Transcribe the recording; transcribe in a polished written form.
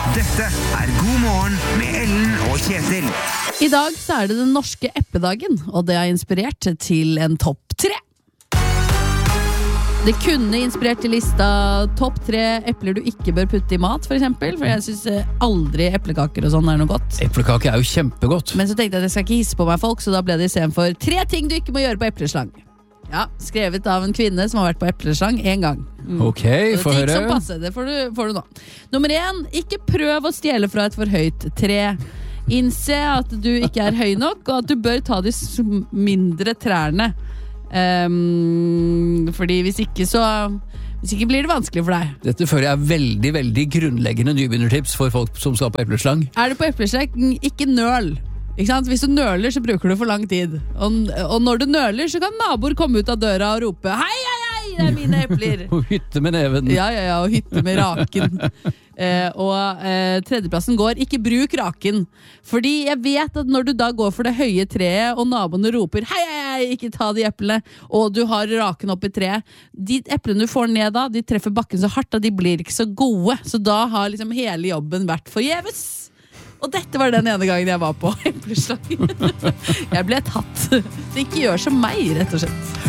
Dette God morgen med Ellen og Kjetil. I dag så det den norske epledagen, og det har inspirert til en topp 3. Det kunne inspirert til lista topp 3 epler du ikke bør putte i mat, for eksempel. For jeg synes aldri eplekaker og sånn noe godt. Eplekake jo kjempegodt. Men så tenkte jeg at jeg skal ikke hisse på meg folk, så da ble det i stedet for 3 ting du ikke må gjøre på epleslang. Ja, skrevet av en kvinne som har vært på epleslang en gang. Ok, få høre. Som passer, det får du nå. Nummer 1, ikke prøv å stjele fra et for høyt tre. Innse at du ikke høy nok, og at du bør ta de mindre trærne. Fordi hvis ikke blir det vanskelig for deg. Dette føler jeg veldig, veldig grunnleggende nybegynnertips for folk som skal på epleslang. Du på epleslang, ikke nøl. Ikke sant? Hvis du nøler, så bruker du for lang tid. Og når du nøler, så kan naboer komme ut av døra og rope hei, hei, hei, det mine epler. Og hytte med neven. Ja, og hytte med raken. Tredjeplassen går, ikke bruk raken. Fordi jeg vet at når du da går for det høye treet, og naboene roper hei, hei, hei, ikke ta de eplene, og du har raken opp i treet, de eplene du får ned da, de treffer bakken så hardt, og de blir ikke så gode. Så da har liksom hele jobben vært forgjeves. Og dette var den ene gangen jeg var på epleslang. Jeg ble tatt. Så ikke gjør som meg, rett og slett.